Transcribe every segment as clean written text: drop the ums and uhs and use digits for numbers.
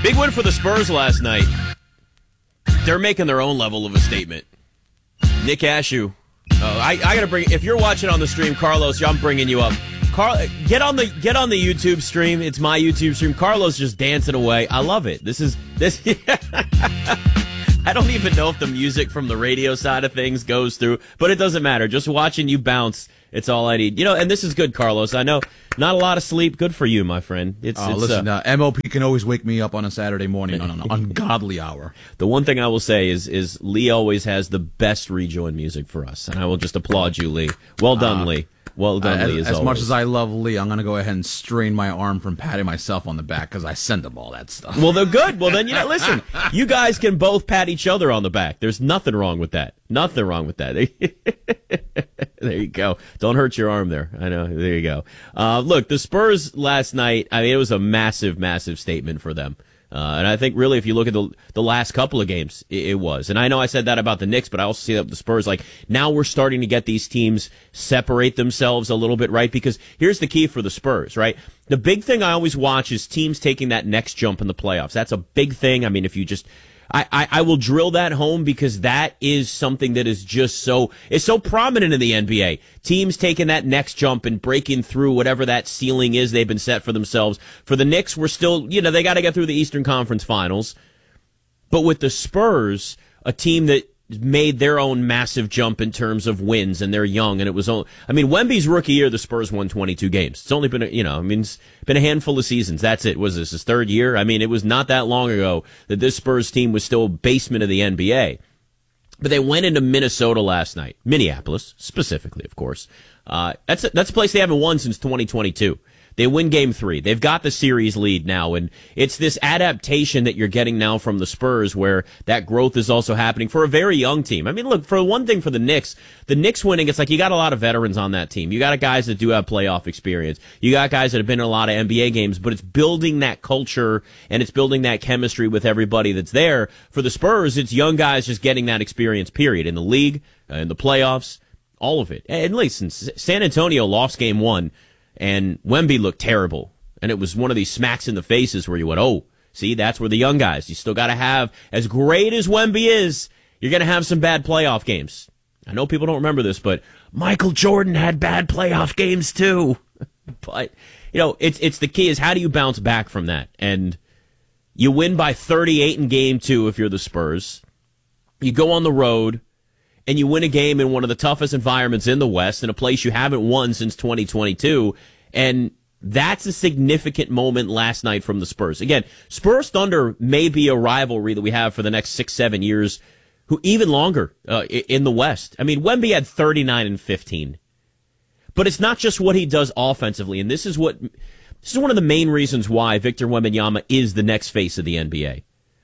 Big win for the Spurs last night. They're making their own level of a statement. Nick Ashew. I got to bring. If you're watching on the stream, Carlos, I'm bringing you up. Get on the YouTube stream. It's my YouTube stream. Carlos just dancing away. I love it. This. I don't even know if the music from the radio side of things goes through, but it doesn't matter. Just watching you bounce, it's all I need. And this is good, Carlos. I know not a lot of sleep. Good for you, my friend. Listen, MOP can always wake me up on a Saturday morning on an ungodly hour. The one thing I will say is Lee always has the best rejoin music for us, and I will just applaud you, Lee. Well done, Lee. Well done, Lee, as much as I love Lee, I'm going to go ahead and strain my arm from patting myself on the back because I send him all that stuff. Well, they're good. Well, then, listen, you guys can both pat each other on the back. There's nothing wrong with that. Nothing wrong with that. There you go. Don't hurt your arm there. I know. There you go. Look, the Spurs last night, I mean, it was a massive, massive statement for them. And I think really if you look at the last couple of games, it was. And I know I said that about the Knicks, but I also see that with the Spurs. Like, now we're starting to get these teams separate themselves a little bit, right? Because here's the key for the Spurs, right? The big thing I always watch is teams taking that next jump in the playoffs. That's a big thing. I mean, if you just... I will drill that home because that is something that is just so prominent in the NBA. Teams taking that next jump and breaking through whatever that ceiling is they've been set for themselves. For the Knicks, we're still, they got to get through the Eastern Conference Finals. But with the Spurs, a team that made their own massive jump in terms of wins, and they're young, and it was only, Wemby's rookie year, the Spurs won 22 games. It's only been, it's been a handful of seasons. That's it. Was this his third year? It was not that long ago that this Spurs team was still basement of the NBA. But they went into Minnesota last night. Minneapolis, specifically, of course. That's a place they haven't won since 2022. They win game 3. They've got the series lead now, and it's this adaptation that you're getting now from the Spurs where that growth is also happening for a very young team. Look, for one thing for the Knicks winning, it's like you got a lot of veterans on that team. You got guys that do have playoff experience. You got guys that have been in a lot of NBA games, but it's building that culture and it's building that chemistry with everybody that's there. For the Spurs, it's young guys just getting that experience, period, in the league, in the playoffs, all of it. And listen, San Antonio lost game 1. And Wemby looked terrible. And it was one of these smacks in the faces where you went, oh, see, that's where the young guys, you still got to have, as great as Wemby is, you're going to have some bad playoff games. I know people don't remember this, but Michael Jordan had bad playoff games too. But, it's the key is how do you bounce back from that? And you win by 38 in game 2 if you're the Spurs. You go on the road and you win a game in one of the toughest environments in the West, in a place you haven't won since 2022, and that's a significant moment last night from the Spurs. Again, Spurs Thunder may be a rivalry that we have for the next 6-7 years, who even longer in the West. Wemby had 39 and 15, but it's not just what he does offensively, and this is one of the main reasons why Victor Wembanyama is the next face of the NBA.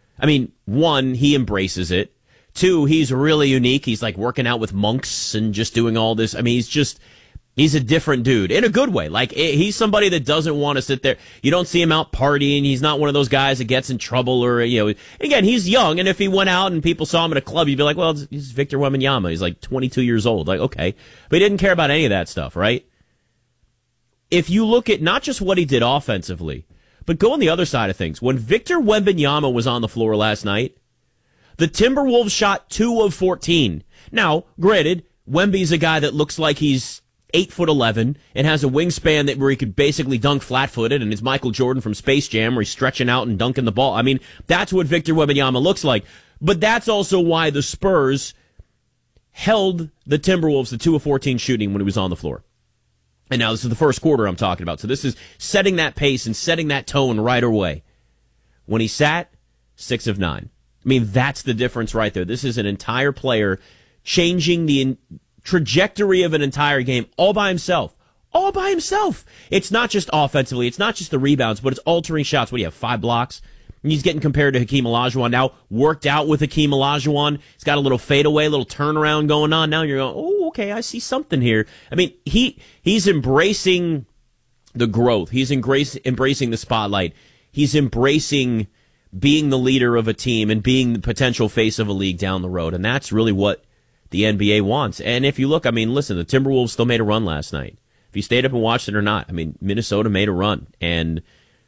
One, he embraces it. 2, he's really unique. He's like working out with monks and just doing all this. He's a different dude in a good way. Like, he's somebody that doesn't want to sit there. You don't see him out partying. He's not one of those guys that gets in trouble or, again, he's young. And if he went out and people saw him at a club, you'd be like, well, he's Victor Wembanyama. He's like 22 years old. Like, okay. But he didn't care about any of that stuff, right? If you look at not just what he did offensively, but go on the other side of things. When Victor Wembanyama was on the floor last night, the Timberwolves shot 2 of 14. Now, granted, Wemby's a guy that looks like he's 8'11" and has a wingspan where he could basically dunk flat-footed, and it's Michael Jordan from Space Jam where he's stretching out and dunking the ball. That's what Victor Wembanyama looks like. But that's also why the Spurs held the Timberwolves to 2 of 14 shooting when he was on the floor. And now this is the first quarter I'm talking about. So this is setting that pace and setting that tone right away. When he sat, 6 of 9. That's the difference right there. This is an entire player changing the trajectory of an entire game all by himself. All by himself. It's not just offensively. It's not just the rebounds, but it's altering shots. What do you have, 5 blocks? And he's getting compared to Hakeem Olajuwon now. Worked out with Hakeem Olajuwon. He's got a little fadeaway, a little turnaround going on. Now you're going, oh, okay, I see something here. He's embracing the growth. He's embracing the spotlight. He's embracing being the leader of a team and being the potential face of a league down the road. And that's really what the NBA wants. And if you look, listen, the Timberwolves still made a run last night. If you stayed up and watched it or not, Minnesota made a run. And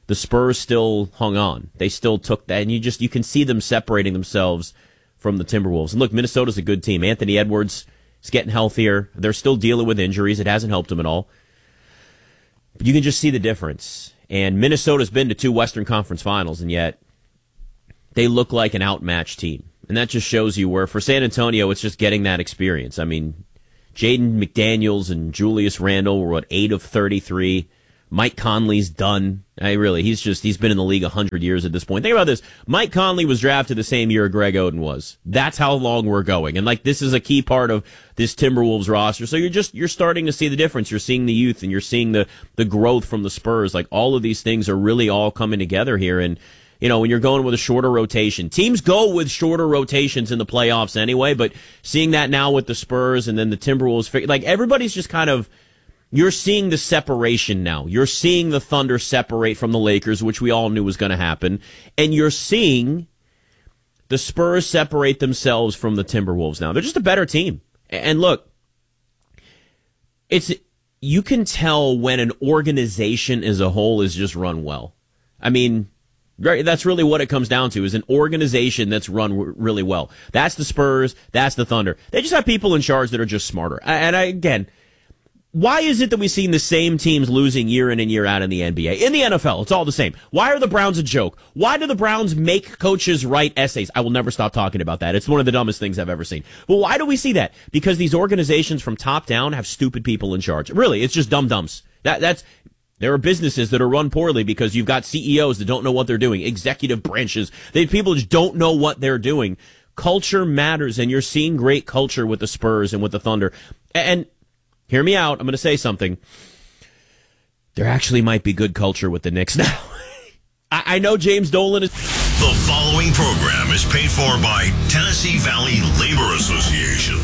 the Spurs still hung on. They still took that, and you can see them separating themselves from the Timberwolves. And look, Minnesota's a good team. Anthony Edwards is getting healthier. They're still dealing with injuries. It hasn't helped them at all. But you can just see the difference. And Minnesota's been to 2 Western Conference Finals, and yet they look like an outmatched team. And that just shows you where, for San Antonio, it's just getting that experience. I mean, Jaden McDaniels and Julius Randle were, 8 of 33. Mike Conley's done. He's been in the league 100 years at this point. Think about this. Mike Conley was drafted the same year Greg Oden was. That's how long we're going. And this is a key part of this Timberwolves roster. So you're starting to see the difference. You're seeing the youth and you're seeing the growth from the Spurs. All of these things are really all coming together here. And, when you're going with a shorter rotation, teams go with shorter rotations in the playoffs anyway, but seeing that now with the Spurs and then the Timberwolves, everybody's just kind of, you're seeing the separation now. You're seeing the Thunder separate from the Lakers, which we all knew was going to happen. And you're seeing the Spurs separate themselves from the Timberwolves now. They're just a better team. And look, you can tell when an organization as a whole is just run well. I mean, that's really what it comes down to, is an organization that's run really well. That's the Spurs. That's the Thunder. They just have people in charge that are just smarter. And again, why is it that we've seen the same teams losing year in and year out in the NBA? In the NFL, it's all the same. Why are the Browns a joke? Why do the Browns make coaches write essays? I will never stop talking about that. It's one of the dumbest things I've ever seen. Well, why do we see that? Because these organizations from top down have stupid people in charge. Really, it's just dumb-dumbs. There are businesses that are run poorly because you've got CEOs that don't know what they're doing, executive branches. People just don't know what they're doing. Culture matters, and you're seeing great culture with the Spurs and with the Thunder. And hear me out. I'm going to say something. There actually might be good culture with the Knicks now. I know James Dolan is... The following program is paid for by Tennessee Valley Labor Association.